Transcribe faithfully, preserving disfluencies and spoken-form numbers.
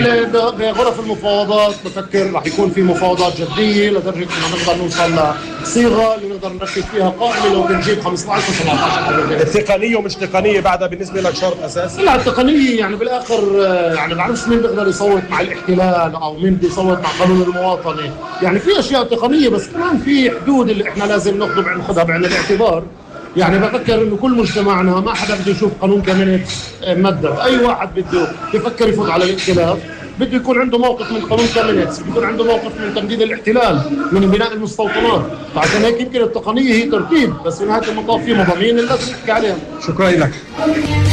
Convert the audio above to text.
بغرف المفاوضات بفكر راح يكون في مفاوضات جديه لدرجه انه نقدر نوصل لصيغه اللي نقدر نركب فيها قائمه لو بنجيب خمسة عشر و سبعة عشر. التقنيه ومش تقنيه بعدها بالنسبه لك شرط اساسي؟ لا التقنيه يعني بالاخر يعني بعرفش مين بيقدر يصوت مع الاحتلال او مين بيصوت مع قانون المواطنه، يعني في اشياء تقنيه بس كمان في حدود اللي احنا لازم ناخذ ناخذها بعين الاعتبار. يعني بفكر انه كل مجتمعنا ما حدا بده يشوف قانون كامينيتس ممدد، اي واحد بده يفكر يفوت على الائتلاف بده يكون عنده موقف من قانون كامينيتس، بده يكون عنده موقف من تمديد الاحتلال، من بناء المستوطنات، فعشان هيك يمكن التقنيه هي ترتيب بس في نهايه المطاف في مضامين اللي لازم نحكي عليها. شكرا لك.